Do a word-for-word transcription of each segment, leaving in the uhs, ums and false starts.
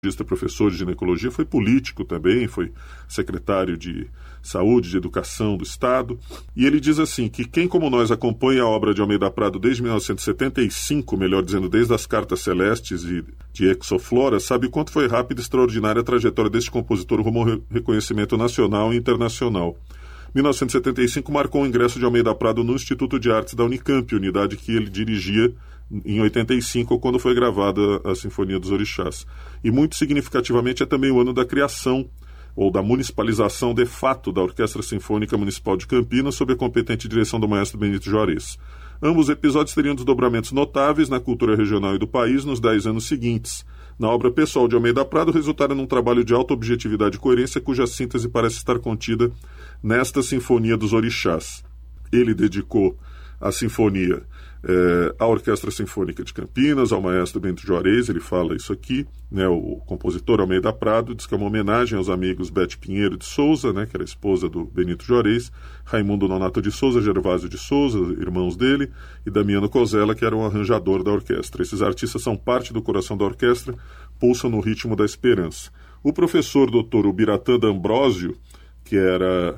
professor de ginecologia, foi político também, foi secretário de Saúde, de Educação do Estado, e ele diz assim, que quem como nós acompanha a obra de Almeida Prado desde mil novecentos e setenta e cinco, melhor dizendo, desde as Cartas Celestes e de Exoflora, sabe quanto foi rápida e extraordinária a trajetória deste compositor rumo ao reconhecimento nacional e internacional. mil novecentos e setenta e cinco marcou o ingresso de Almeida Prado no Instituto de Artes da Unicamp, unidade que ele dirigia em oitenta e cinco, quando foi gravada a Sinfonia dos Orixás. E muito significativamente é também o ano da criação ou da municipalização de fato da Orquestra Sinfônica Municipal de Campinas, sob a competente direção do maestro Benito Juarez. Ambos os episódios teriam desdobramentos notáveis na cultura regional e do país nos dez anos seguintes. Na obra pessoal de Almeida Prado, resultaram num trabalho de alta objetividade e coerência, cuja síntese parece estar contida nesta Sinfonia dos Orixás. Ele dedicou a sinfonia é, à Orquestra Sinfônica de Campinas, ao maestro Benito Juarez, ele fala isso aqui, né, o compositor Almeida Prado, diz que é uma homenagem aos amigos Bete Pinheiro de Souza, né, que era esposa do Benito Juarez, Raimundo Nonato de Souza, Gervásio de Souza, irmãos dele, e Damiano Cosella, que era um arranjador da orquestra. Esses artistas são parte do coração da orquestra, pulsam no ritmo da esperança. O professor doutor Ubiratã D'Ambrosio, que era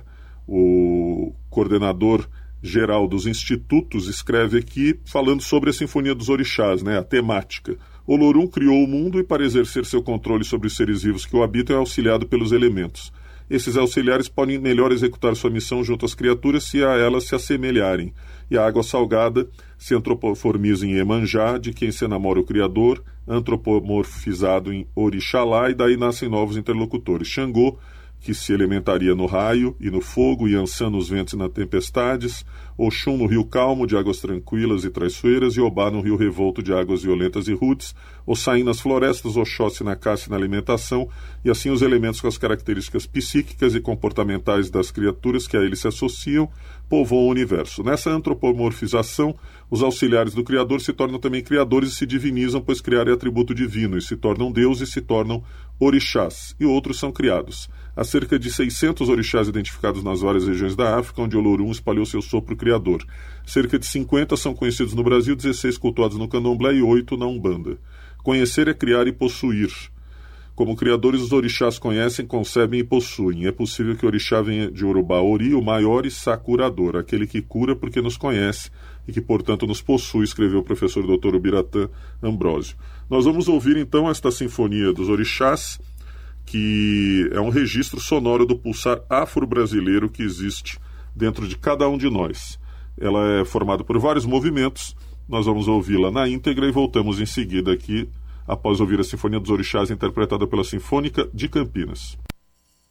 o coordenador geral dos institutos, escreve aqui falando sobre a Sinfonia dos Orixás, né, a temática. Olorum criou o mundo e, para exercer seu controle sobre os seres vivos que o habitam, é auxiliado pelos elementos. Esses auxiliares podem melhor executar sua missão junto às criaturas se a elas se assemelharem, e a água salgada se antropoformiza em Iemanjá, de quem se enamora o Criador, antropomorfizado em Orixalá, e daí nascem novos interlocutores. Xangô, que se elementaria no raio e no fogo, Iansã nos ventos e nas tempestades, Oxum no rio calmo, de águas tranquilas e traiçoeiras, e Obá no rio revolto, de águas violentas e rudes, Ossain nas florestas, Oxóssi na caça e na alimentação, e assim os elementos com as características psíquicas e comportamentais das criaturas que a ele se associam, povoam o universo. Nessa antropomorfização, os auxiliares do Criador se tornam também criadores e se divinizam, pois criar é atributo divino, e se tornam deuses e se tornam orixás, e outros são criados. Há cerca de seiscentos orixás identificados nas várias regiões da África, onde Olorum espalhou seu sopro criador. Cerca de cinquenta são conhecidos no Brasil, dezesseis cultuados no Candomblé e oito na Umbanda. Conhecer é criar e possuir. Como criadores, os orixás conhecem, concebem e possuem. É possível que o orixá venha de Urubá Ori, o maior, e Sá curador, aquele que cura porque nos conhece e que, portanto, nos possui, escreveu o professor doutor Ubiratã D'Ambrosio. Nós vamos ouvir, então, esta Sinfonia dos Orixás, que é um registro sonoro do pulsar afro-brasileiro que existe dentro de cada um de nós. Ela é formada por vários movimentos, nós vamos ouvi-la na íntegra e voltamos em seguida aqui, após ouvir a Sinfonia dos Orixás interpretada pela Sinfônica de Campinas.